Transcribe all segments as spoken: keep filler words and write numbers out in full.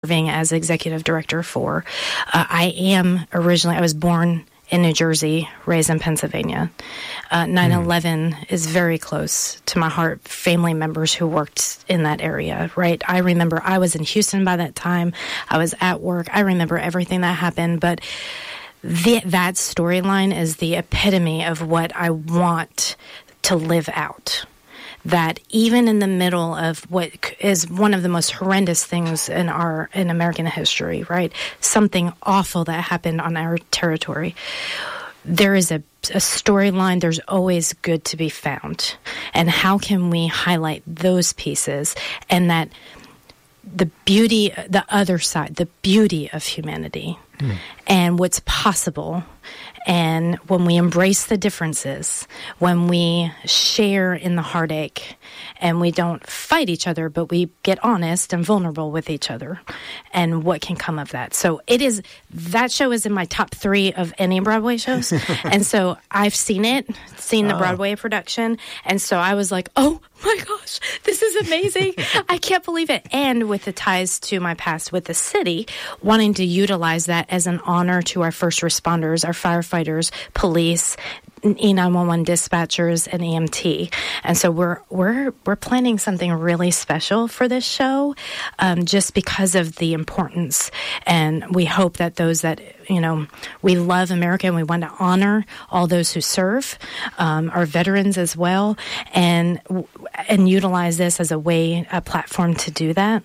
serving as executive director for. Uh, I am originally, I was born in New Jersey, raised in Pennsylvania. Uh, nine eleven mm. is very close to my heart, family members who worked in that area, right? I remember I was in Houston by that time. I was at work. I remember everything that happened, but the, that storyline is the epitome of what I want to live out. That even in the middle of what is one of the most horrendous things in our in American history, right? Something awful that happened on our territory. There is a, a storyline. There's always good to be found. And how can we highlight those pieces and that the beauty, the other side, the beauty of humanity mm. and what's possible. And when we embrace the differences, when we share in the heartache, and we don't fight each other, but we get honest and vulnerable with each other, and what can come of that. So it is, that show is in my top three of any Broadway shows. And so I've seen it, seen the oh. Broadway production. And so I was like, oh my gosh, this is amazing. I can't believe it. And with the ties to my past with the city, wanting to utilize that as an honor to our first responders, our firefighters, police, E nine one one dispatchers, and E M T. And so we're we're we're planning something really special for this show, um, just because of the importance. And we hope that those that, you know, we love America and we want to honor all those who serve, um, our veterans as well, and and utilize this as a way, a platform to do that,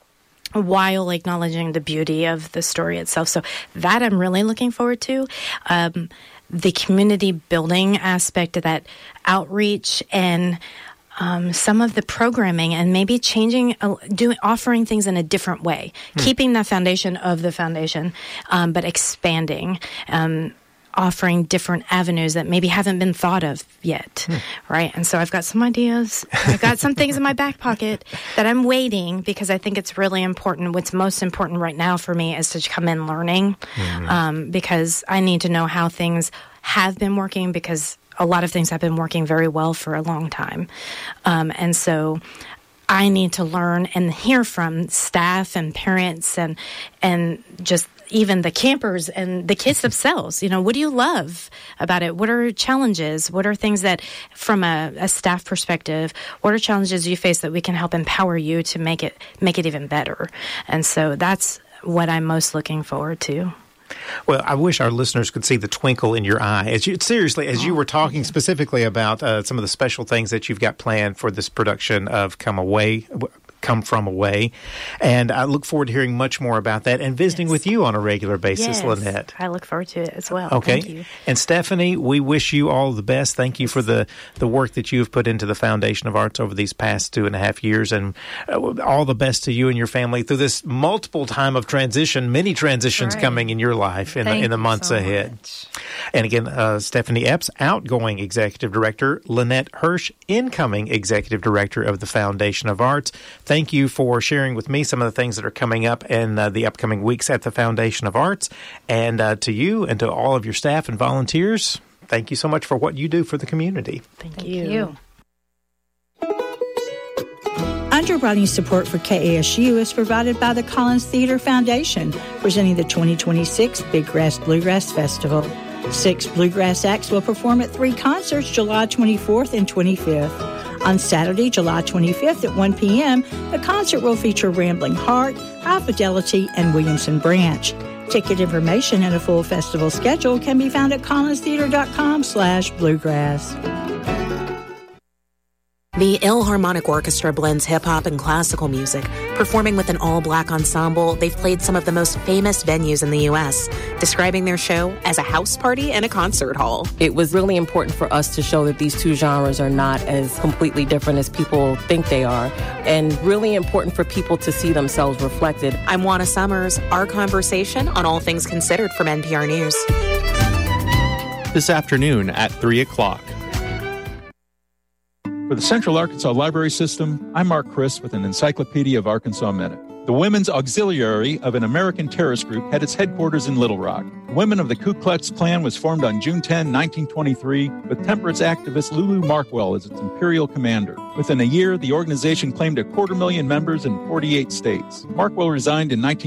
while acknowledging the beauty of the story itself. So that I'm really looking forward to. Um, the community building aspect of that outreach and um, some of the programming and maybe changing, uh, doing, offering things in a different way, hmm. keeping the foundation of the foundation, um, but expanding, um, offering different avenues that maybe haven't been thought of yet, hmm. right? And so I've got some ideas. I've got some things in my back pocket that I'm waiting because I think it's really important. What's most important right now for me is to come in learning mm-hmm. um, because I need to know how things have been working because a lot of things have been working very well for a long time. Um, and so I need to learn and hear from staff and parents and and just even the campers and the kids themselves. You know, what do you love about it? What are challenges? What are things that, from a, a staff perspective, what are challenges you face that we can help empower you to make it make it even better? And so that's what I'm most looking forward to. Well, I wish our listeners could see the twinkle in your eye. As you, seriously, as you were talking specifically about uh, some of the special things that you've got planned for this production of Come Away, Come From Away. And I look forward to hearing much more about that and visiting yes. with you on a regular basis, yes. Lynette. I look forward to it as well. Okay. Thank you. And Stephanie, we wish you all the best. Thank you for the, the work that you have put into the Foundation of Arts over these past two and a half years. And uh, all the best to you and your family through this multiple time of transition, many transitions right. coming in your life in, the, in the months so ahead. Much. And again, uh, Stephanie Epps, outgoing Executive Director, Lynette Hirsch, incoming Executive Director of the Foundation of Arts. Thank you for sharing with me some of the things that are coming up in uh, the upcoming weeks at the Foundation of Arts. And uh, to you and to all of your staff and volunteers, thank you so much for what you do for the community. Thank, thank you. you. Underwriting support for K A S U is provided by the Collins Theater Foundation, presenting the twenty twenty-six Big Grass Bluegrass Festival. Six bluegrass acts will perform at three concerts July twenty-fourth and twenty-fifth. On Saturday, July twenty-fifth at one p.m., the concert will feature Rambling Heart, High Fidelity, and Williamson Branch. Ticket information and a full festival schedule can be found at collinstheater.com slash bluegrass. The Ilharmonic Orchestra blends hip-hop and classical music. Performing with an all-black ensemble, they've played some of the most famous venues in the U S, describing their show as a house party and a concert hall. It was really important for us to show that these two genres are not as completely different as people think they are, and really important for people to see themselves reflected. I'm Juana Summers. Our conversation on All Things Considered from N P R News. This afternoon at three o'clock. For the Central Arkansas Library System, I'm Mark Chris with an Encyclopedia of Arkansas Minute. The Women's Auxiliary of an American terrorist group had its headquarters in Little Rock. The Women of the Ku Klux Klan was formed on June tenth, nineteen twenty-three, with temperance activist Lulu Markwell as its imperial commander. Within a year, the organization claimed a quarter million members in forty-eight states. Markwell resigned in nineteen